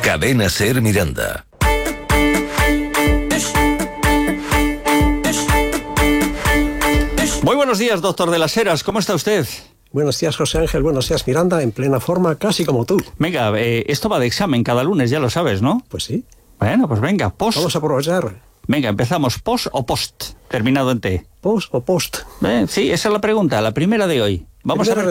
Cadena Ser Miranda. Muy buenos días, doctor de las Heras, ¿cómo está usted? Buenos días, José Ángel, buenos días, Miranda, en plena forma, casi como tú. Venga, esto va de examen cada lunes, ya lo sabes, ¿no? Pues sí. Bueno, pues venga, post. Vamos a aprovechar. Venga, empezamos, post o post, terminado en T. ¿Post o post? Sí, esa es la pregunta, la primera de hoy. Vamos a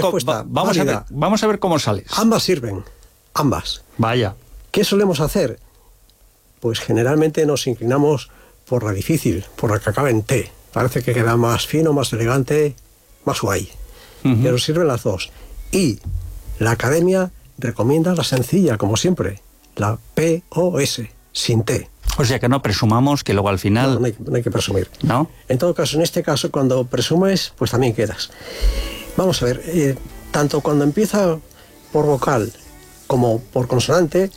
ver cómo sales. Ambas sirven, ambas. Vaya. ¿Qué solemos hacer? Pues generalmente nos inclinamos por la difícil, por la que acaba en T. Parece que queda más fino, más elegante, más guay. Pero sirven las dos. Y la academia recomienda la sencilla, como siempre, la POS, sin T. O sea que no presumamos que luego al final... No hay que presumir. ¿No? En todo caso, en este caso, cuando presumes, pues también quedas. Vamos a ver, tanto cuando empieza por vocal como por consonante,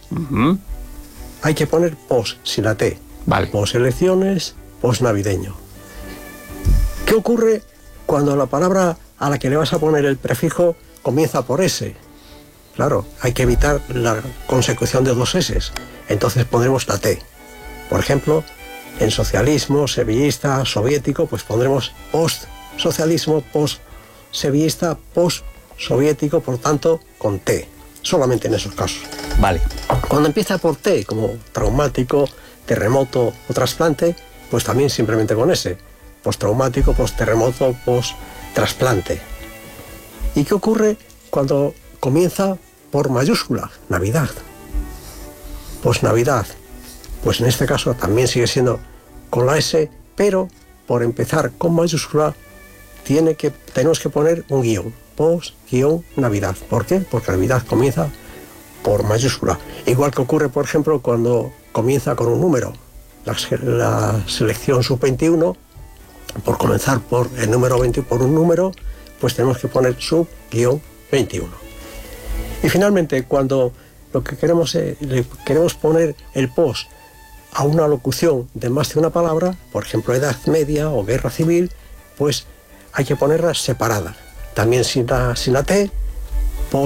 hay que poner pos, sin la T. Vale. Pos elecciones, pos navideño. ¿Qué ocurre cuando la palabra a la que le vas a poner el prefijo comienza por S? Claro, hay que evitar la consecución de dos S. Entonces pondremos la T. Por ejemplo, en socialismo, sevillista, soviético, pues pondremos post-socialismo, post-sevillista, post-soviético, por tanto, con T. Solamente en esos casos. Vale. Cuando empieza por T, como traumático, terremoto o trasplante, pues también simplemente con S. Post-traumático, post-terremoto, post-trasplante. ¿Y qué ocurre cuando comienza por mayúscula? Navidad. Post-Navidad. Pues en este caso también sigue siendo con la S, pero por empezar con mayúscula tenemos que poner un guión. Post-Navidad. ¿Por qué? Porque Navidad comienza por mayúscula. Igual que ocurre, por ejemplo, cuando comienza con un número. La selección sub-21, por comenzar por el número 20, por un número, pues tenemos que poner sub-21. Y finalmente, cuando lo que queremos poner el post a una locución de más de una palabra, por ejemplo, Edad Media o Guerra Civil, pues hay que ponerla separada. También sin la T,